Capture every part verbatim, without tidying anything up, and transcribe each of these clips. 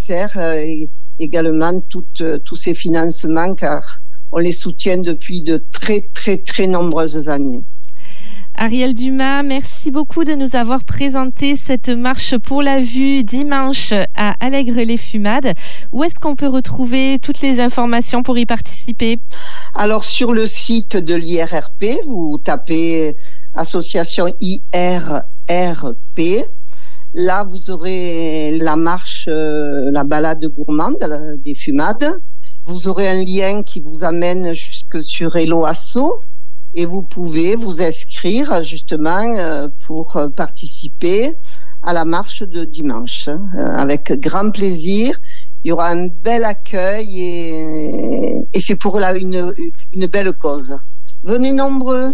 nécessaire euh, et également toutes, euh, tous ces financements, car on les soutient depuis de très, très, très nombreuses années. Ariel Dumas, merci beaucoup de nous avoir présenté cette marche pour la vue dimanche à Allègre-les-Fumades. Où est-ce qu'on peut retrouver toutes les informations pour y participer? Alors, sur le site de l'I R R P, vous tapez association I R R P. Là, vous aurez la marche, euh, la balade gourmande des fumades. Vous aurez un lien qui vous amène jusque sur Hello Asso. Et vous pouvez vous inscrire justement euh, pour participer à la marche de dimanche euh, avec grand plaisir. Il y aura un bel accueil et, et c'est pour là une, une belle cause. Venez nombreux.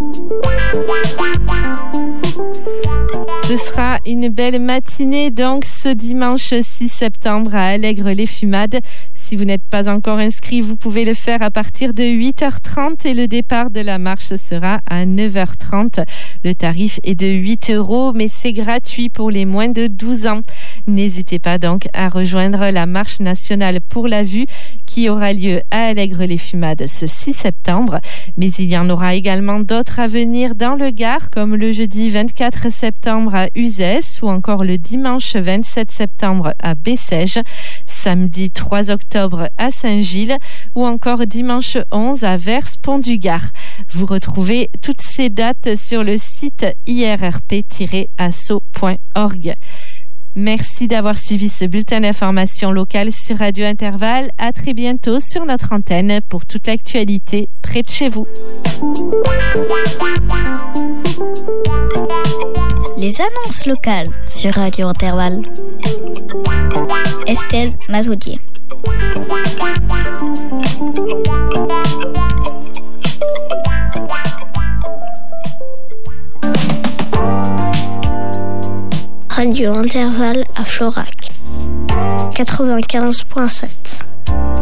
Ce sera une belle matinée donc ce dimanche six septembre à Allègre-les-Fumades. Si vous n'êtes pas encore inscrit, vous pouvez le faire à partir de huit heures trente et le départ de la marche sera à neuf heures trente. Le tarif est de huit euros, mais c'est gratuit pour les moins de douze ans. N'hésitez pas donc à rejoindre la marche nationale pour la vue qui aura lieu à Allègre-les-Fumades ce six septembre. Mais il y en aura également d'autres à venir dans le Gard, comme le jeudi vingt-quatre septembre à Uzès ou encore le dimanche vingt-sept septembre à Bessèges, samedi trois octobre à Saint-Gilles ou encore dimanche onze à Vers-Pont-du-Gard. Vous retrouvez toutes ces dates sur le site i r r p tiret asso point org. Merci d'avoir suivi ce bulletin d'information locale sur Radio Intervalle. À très bientôt sur notre antenne pour toute l'actualité près de chez vous. Les annonces locales sur Radio Intervalle. Estelle Mazoudier. Radio Intervalle à Florac quatre-vingt-quinze point sept.